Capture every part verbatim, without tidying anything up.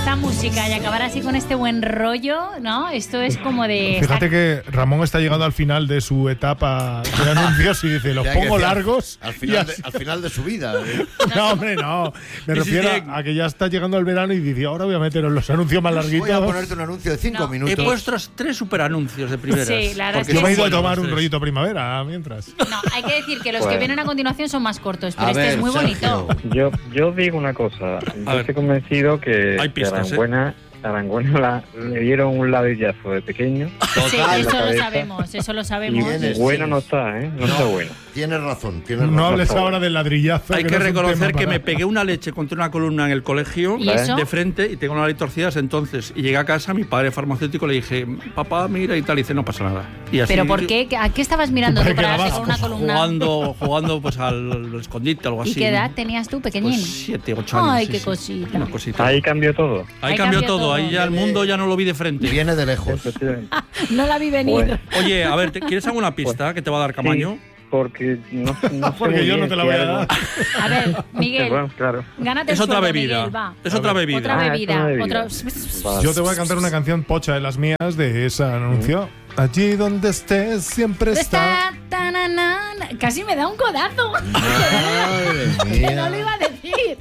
esta música y acabar así con este buen rollo, ¿no? Esto es como de... Fíjate que Ramón está llegando al final de su etapa de anuncios y dice, los Ya, que pongo decía, largos. Al final, de, al final de su vida. ¿eh? No, hombre, no. Me Sí, refiero sí, sí. a que ya está llegando el verano y dice, ahora voy a meteros los anuncios más larguitos. Voy a ponerte un anuncio de cinco No. minutos. He puesto tres superanuncios de primeras. Sí, la verdad porque es Yo que me he sí. ido a son tomar buenos un los rollito primavera mientras. No, hay que decir que los que Bueno. vienen a continuación son más cortos, pero A este ver, es muy Sergio. bonito. Yo, yo digo una cosa. Yo ver. estoy convencido que, Hay que pistas, Arangüena, Arangüena la, le dieron un ladillazo de pequeño. Sí, Total, eso la lo cabeza. sabemos, eso lo Y sabemos. Vienes, buena tienes. no está, ¿eh? No, está buena. Tienes razón, tienes No razón. hables ahora del ladrillazo. Hay que, no es un reconocer tema que para- me pegué una leche contra una columna en el colegio ¿Y eso? de frente y tengo una nariz torcida desde entonces. Y llegué a casa, mi padre farmacéutico le dije, papá, mira y tal, y dice, no pasa nada. Y así, ¿Pero por qué? ¿A qué estabas mirando tú Porque para era darte con vasco. una columna? Jugando, jugando pues al, al escondite, algo así. ¿Y qué edad tenías tú, pequeñín? Pues siete, ocho años. Ay, sí, qué sí. cosita. Una cosita. Ahí cambió todo. Ahí, Ahí cambió, cambió todo. todo. Ahí ya el mundo ya no lo vi de frente. Viene de lejos. No la vi venir. Bueno, Oye, a ver, ¿te- ¿quieres alguna pista que te va a dar Camaño? sí, porque no, no sé Porque muy yo no bien te la si voy a algo- dar. A ver, Miguel, Bueno, claro. gánate Es el otra sueldo, bebida. Miguel, va. Es otra bebida. Otra Ah, es bebida. una bebida. Otra... Vale. Yo te voy a cantar una canción pocha de las mías de ese anuncio. Allí donde estés siempre está. Está, tanana. Casi me da un codazo. Madre Que no lo mía. iba a decir.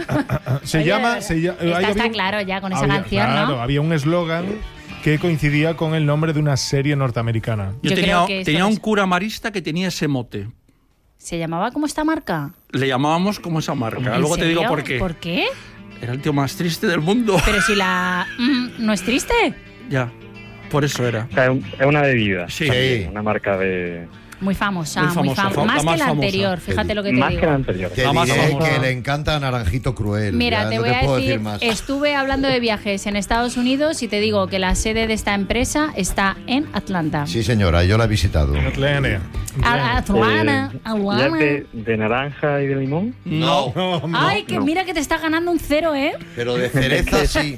Se Oye, llama. de Se llama verdad. Esta ahí está había un- claro ya con esa había- canción, claro, ¿no? había un eslogan que coincidía con el nombre de una serie norteamericana. Yo, Yo tenía, creo que esto tenía no un es- cura marista que tenía ese mote. ¿Se llamaba como esta marca? Le llamábamos como esa marca. ¿En Luego te digo serio? por qué. ¿Por qué? Era el tío más triste del mundo. Pero si la... mm, ¿no es triste? Ya, por eso era. O sea, es un- es una bebida. Sí. también, Una marca de... Muy famosa, Muy muy famosa, famosa. fa- la Más que más la famosa. anterior, fíjate lo que te Más digo. que la anterior. Te La más diré famosa. que le encanta Naranjito Cruel. Mira, ya te no voy te a puedo decir, decir más. estuve hablando de viajes en Estados Unidos y te digo que la sede de esta empresa está en Atlanta. Sí, señora, yo la he visitado. Atlanta. A- Atlanta, Eh, ¿Ya Atlanta. es de, de naranja y de limón? No. No, no. Ay, que no. mira que te está ganando un cero, ¿eh? Pero de cereza sí.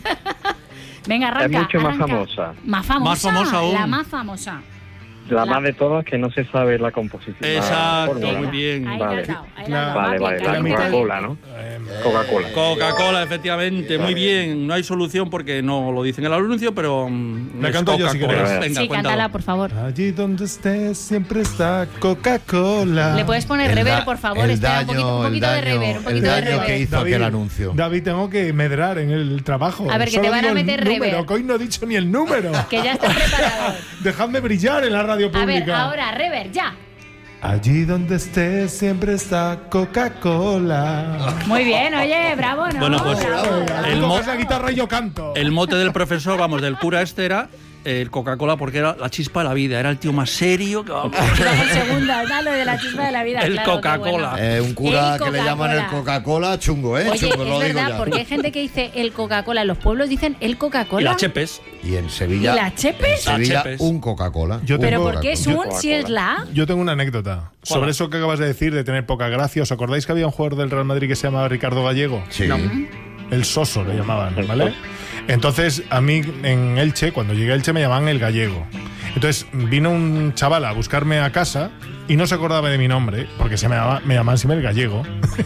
Venga, arranca. Es mucho más arranca. famosa. Más famosa. Más famosa aún. La más famosa. La, La- más de todas que no se sabe la composición. la Exacto, fórmula. muy bien. Ahí Vale. la has dado, ahí la La- has dado. Vale, Va vale, bien, la caliente, Coca-Cola, caliente. ¿no? Eh, Coca-Cola. Coca-Cola, efectivamente, muy bien. No hay solución porque no lo dicen en el anuncio, pero mm, La es canto yo si Coca-Cola. queréis. Venga, Sí, cuéntalo. cántala, por favor. Allí donde estés siempre está Coca-Cola. ¿Le puedes poner El rever, da- por favor? el Espera, daño, un poquito, un el poquito de daño- rever, un el poquito de daño rever. que hizo aquel anuncio. David, tengo que medrar en el trabajo. A ver, que Solo te van a digo el meter número, rever. que hoy no he dicho ni el número. Que ya está preparado. Dejadme brillar en la radio A ver, pública. ahora, rever, ya. Allí donde estés siempre está Coca-Cola. Muy bien, oye, bravo, ¿no? Bueno, pues, Bravo, Venga, bravo. el tú mo- coges la guitarra y yo canto. El mote del profesor, vamos, del cura este era el Coca-Cola porque era la chispa de la vida. Era el tío más serio que vamos. Iba por segunda, da lo de la chispa de la vida. El claro, qué Coca-Cola. bueno. Eh, un cura El que le llaman el Coca-Cola. Coca-Cola, chungo, ¿eh? Oye, chungo, es lo digo verdad, ya. porque hay gente que dice el Coca-Cola. En los pueblos dicen el Y Coca-Cola. la Chepes. Y en Sevilla. ¿Y la Chepes? En Sevilla, La Chepes. un Coca-Cola. Yo un ¿Pero tengo- por qué es Coca-Cola. un si es la? Yo tengo una anécdota sobre eso que acabas de decir de tener poca gracia. ¿Os acordáis que había un jugador del Real Madrid que se llamaba Ricardo Gallego? Sí. El Soso le llamaban, El ¿vale? Soso. Entonces, a mí en Elche, cuando llegué a Elche, me llamaban el Gallego. Entonces, vino un chaval a buscarme a casa y no se acordaba de mi nombre, porque se me, llamaba, me llamaban siempre el Gallego.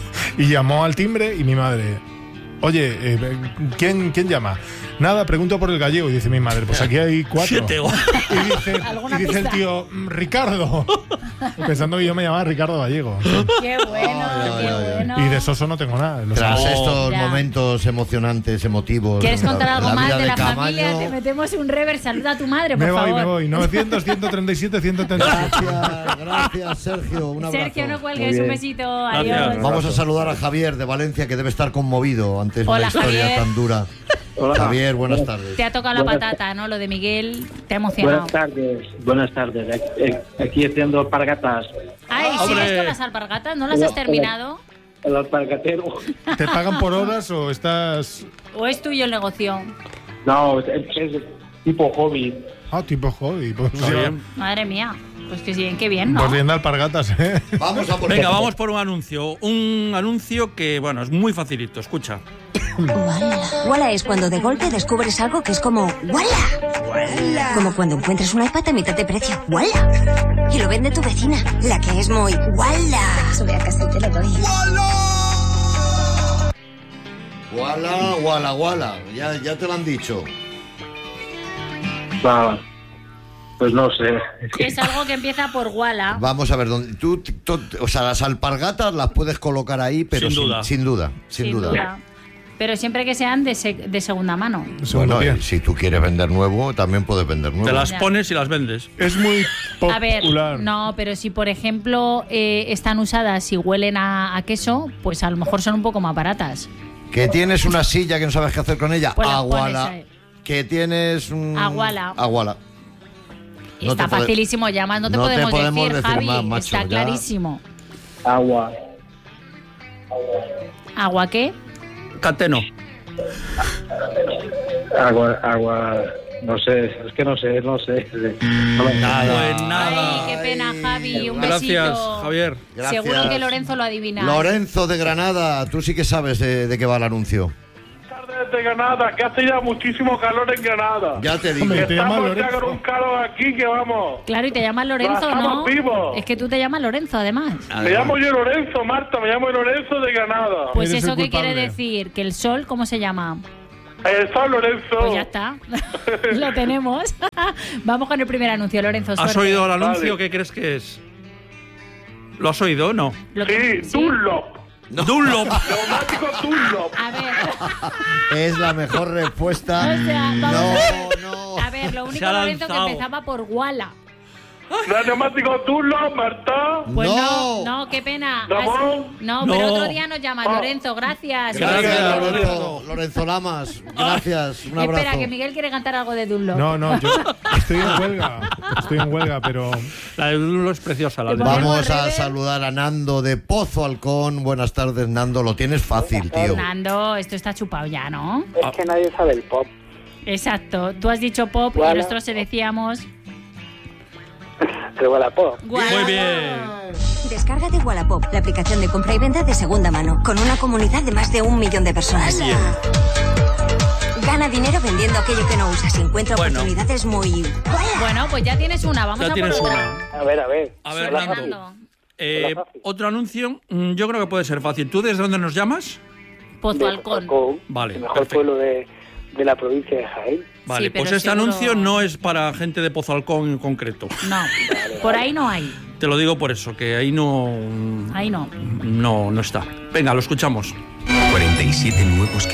Y llamó al timbre y mi madre, oye, eh, ¿quién, ¿quién llama? Nada, pregunto por el Gallego. Y dice mi madre, pues aquí hay cuatro. Siete. Y dice, ¿Alguna y dice el pista? tío, "Mm, Ricardo. Pensando que yo me llamaba Ricardo Gallego. Qué bueno, Ay, qué ay, ay. bueno. Y de Soso no tengo nada. lo Tras sabes. estos Ya. momentos emocionantes, emotivos. ¿Quieres en la- contar en algo la más vida de la Camaño. familia? Te metemos un rever. Saluda a tu madre, por Me voy, favor. me voy. novecientos, ciento treinta y siete, ciento treinta y siete. Gracias, gracias, Sergio. Un abrazo. Sergio, no Muy cuelgues. bien. Un besito. Gracias. Adiós. Vamos a saludar a Javier de Valencia, que debe estar conmovido ante una Hola, historia Javier. tan dura. Hola. Javier, buenas tardes. Te ha tocado la Buenas patata, ¿no? Lo de Miguel te ha emocionado. Buenas tardes, buenas tardes. Aquí- Aquí haciendo alpargatas. Ay, Hombre. ¿sigues con las alpargatas? ¿No las has terminado? El alpargatero. ¿Te pagan por horas o estás...? ¿O es tuyo el negocio? No, es, es tipo hobby. Ah, tipo hobby. Pues, Está ya- bien. Madre mía. Pues que sí, qué bien, ¿no? pues bien de alpargatas, ¿eh? Vamos a por Venga, vamos por un anuncio. Un anuncio que, bueno, es muy facilito. Escucha. Walla es cuando de golpe descubres algo que es como ¡Walla! Como cuando encuentras un iPad a mitad de precio. ¡Walla! Y lo vende tu vecina, la que es muy ¡Walla! Sube a casa y te lo doy. Wala, wala, wala. Ya, ya te lo han dicho. Va, pues no sé. Es algo que empieza por Wala. Vamos a ver, ¿dónde, tú, tú- o sea, las alpargatas las puedes colocar ahí, pero Sin sin, duda. sin duda. Sin, Sin duda. duda. Pero siempre que sean de, se- de segunda mano. Segundo Bueno, pie. eh, si tú quieres vender nuevo, también puedes vender nuevo. Te las Ya. pones y las vendes. Es muy A ver, popular. no, pero si por ejemplo eh, están usadas y huelen a, a queso, pues a lo mejor son un poco más baratas. Que tienes una silla que no sabes qué hacer con ella. Pues la Aguala. pones ahí. Que tienes un... Aguala. Aguala. No Está te pode- facilísimo, ya más no te no te podemos, podemos decir, decir Javi, más, macho, está ya. clarísimo. Agua. ¿Agua qué? Cateno. Agua, agua. No sé, es que no sé, no sé. No me- Nada. Pues nada. Ay, qué pena, Javi, un Gracias, besito. Javier. Gracias. Seguro que Lorenzo lo adivina. Lorenzo de Granada, tú sí que sabes de, de qué va el anuncio. Tardes de Granada, que hace ya muchísimo calor en Granada. Ya te digo. Hombre, te llama Estamos ya Lorenzo. con un calor aquí que vamos. Claro, y te llamas Lorenzo, Estamos ¿no? vivos. Es que tú te llamas Lorenzo, además. Me llamo yo Lorenzo, Marta, me llamo Lorenzo de Granada. Pues Eres eso el qué quiere culpable. decir, que el sol, ¿cómo se llama? El San Lorenzo. Pues ya está. Lo tenemos. Vamos con el primer anuncio, Lorenzo. ¿Has suerte. oído el anuncio? Vale. ¿Qué crees que es? ¿Lo has oído o no? Lo que- Sí, Dunlop. Dunlop. Neumático Dunlop. A ver, Es la mejor respuesta. O sea, no, vamos- no. a ver, lo único, Se ha Lorenzo, que lanzado. empezaba por Wala. ¿No es neumático Dunlop, Marta? Pues No. no, no, qué pena. ¿Ramón? Has- No, No. pero otro día nos llamas, Oh. Lorenzo, gracias. Gracias, Gracias, Lorenzo. Lorenzo. Lorenzo Lamas. Gracias. Un abrazo. Espera, que Miguel quiere cantar algo de Dunlop. No, no, yo estoy en huelga. Estoy en huelga, pero La de Dunlop es preciosa. La de Vamos. Vamos a Rever. saludar a Nando de Pozo Halcón. Buenas tardes, Nando. Lo tienes fácil, tío. Fernando, esto está chupado ya, ¿no? Es que nadie sabe el pop. Exacto. Tú has dicho pop y Wala. nosotros se decíamos. El Wallapop. Wala. Muy bien. Descárgate Wallapop, la aplicación de compra y venta de segunda mano, con una comunidad de más de un millón de personas. Bien. Gana dinero vendiendo aquello que no usas y encuentra Bueno. oportunidades muy... Bueno, pues ya tienes una. Vamos Ya a tienes por una. otra. A ver, a ver. A ver, Suerte, Nando. Nando. Eh, otro anuncio, mm, yo creo que puede ser fácil. ¿Tú desde dónde nos llamas? Pozo Halcón. Vale, El mejor perfecto. pueblo de, de la provincia de Jaén. Vale, Sí, pero pues este seguro- anuncio no es para gente de Pozo Halcón en concreto. No, por ahí no hay. Te lo digo por eso, que ahí no. Ahí no. No, no está. Venga, lo escuchamos. cuarenta y siete nuevos